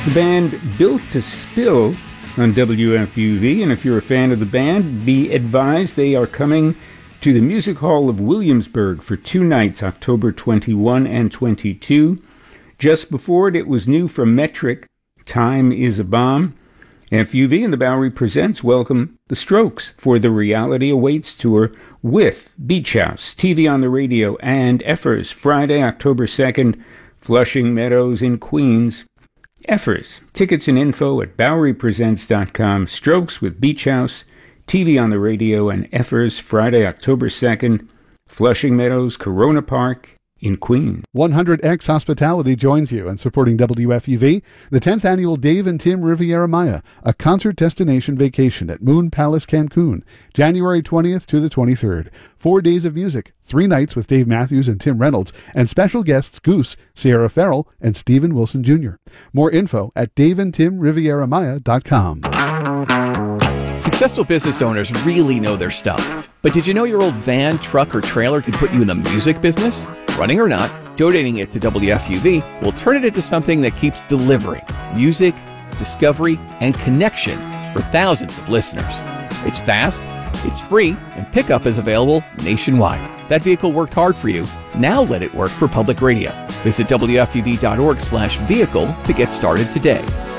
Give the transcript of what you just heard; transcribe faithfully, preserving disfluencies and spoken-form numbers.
It's the band Built to Spill on W F U V, and if you're a fan of the band, be advised they are coming to the Music Hall of Williamsburg for two nights, October twenty-first and twenty-second. Just before it, it was new from Metric, Time is a Bomb. F U V and the Bowery Presents welcome The Strokes for the Reality Awaits tour with Beach House, T V on the Radio, and Effers, Friday, October second, Flushing Meadows in Queens. Effers. Tickets and info at bowery presents dot com. Strokes with Beach House, T V on the Radio, and Effers, Friday, October second, Flushing Meadows, Corona Park in Queens. one hundred X Hospitality joins you in supporting W F U V, the tenth annual Dave and Tim Riviera Maya, a concert destination vacation at Moon Palace, Cancun, January twentieth to the twenty-third. Four days of music, three nights with Dave Matthews and Tim Reynolds, and special guests Goose, Sierra Farrell, and Stephen Wilson Junior More info at dave and tim riviera maya dot com. Successful business owners really know their stuff. But did you know your old van, truck, or trailer could put you in the music business? Running or not, donating it to W F U V will turn it into something that keeps delivering music, discovery, and connection for thousands of listeners. It's fast, it's free, and pickup is available nationwide. That vehicle worked hard for you. Now let it work for public radio. Visit W F U V dot org slash vehicle to get started today.